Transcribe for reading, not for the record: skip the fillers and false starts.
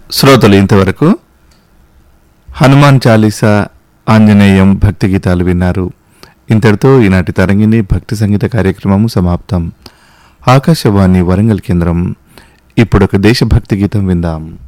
శ్రోతలు ఇంతవరకు హనుమాన్ చాలీసా, ఆంజనేయం భక్తి గీతాలు విన్నారు. ఇంతటితో ఈనాటి తరంగిణి భక్తి సంగీత కార్యక్రమం సమాప్తం. ఆకాశవాణి వరంగల్ కేంద్రం. ఇప్పుడొక దేశభక్తి గీతం విందాం.